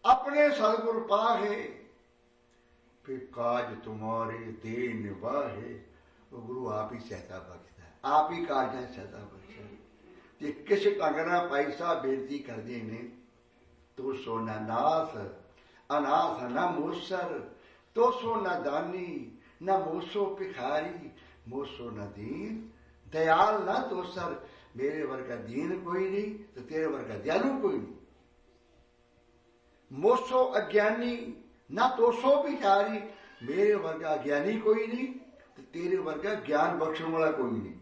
अपने सतगुर पाहे, फिर काज तुम्हारे दे निभाहे। वो गुरु आप ही सहायता बख्शदा, आप ही काज सहायता बख्शदा। जे किस कंगना भाई साहब बेनती करते ने, तो सो न नाथ अनाथ न मूसर, तो सो न दानी न मूसो भिखारी, मूसो न दीन दयाल न दोसर। मेरे वर्गा दीन कोई नहीं तो तेरे वर्गा दयालु कोई नहीं। मोसो अज्ञानी ना तोसो भिखारी, मेरे वर्गा ज्ञानी कोई नहीं तो तेरे वर्गा ज्ञान बख्शण वाला कोई नहीं।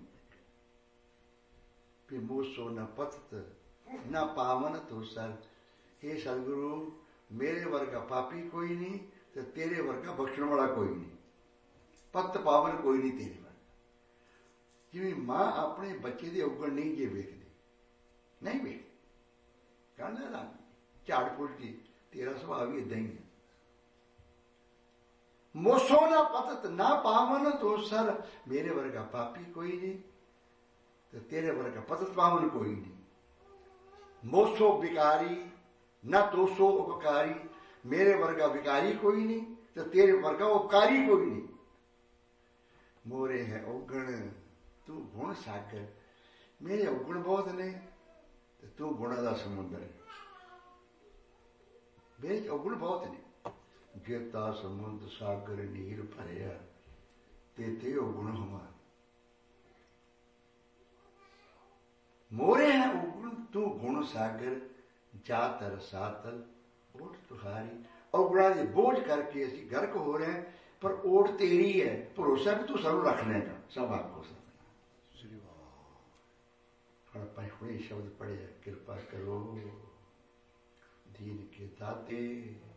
फिर मोसो न पतत न पावन तोसर, हे सदगुरु मेरे वर्गा पापी कोई नहीं तो तेरे वर्गा बख्शण वाला कोई नहीं। पत पावन कोई नहीं तेरे वर्गा। जिवें मां अपने बच्चे दे उगण नहीं जे वेखदी, नहीं वेखदी, कहना ना झाड़ फुट जी, तेरा सुभाव भी इदा ही है। मोसो ना पतत ना पावन तो सर, मेरे वर्गा पापी कोई नहीं तो तेरे वर्गा पतत पावन कोई नहीं। मोसो विकारी ना तोसो उपकारी, मेरे वर्गा विकारी कोई नहीं तो तेरे वर्गा उपकारी कोई नहीं। मोरे है औगण तू गुण सागर, मेरे औगण बहुत ने तो तू गुणा दा समुंदर। मेरे औगण बहुत ने, जेता समुद्र सागर नीर भरिया, ते औगुण हमार। मोरे है औगुण तू गुण सागर, जातर सातल ओट तुहारी। औगुणा दे बोझ करके असी गर्क हो रहे हैं, पर ओट तेरी है, भरोसा भी तू सानू रख लेगा, सब आपको सब। हुणे शब्द पढ़े, कृपा करो दीन के दाते।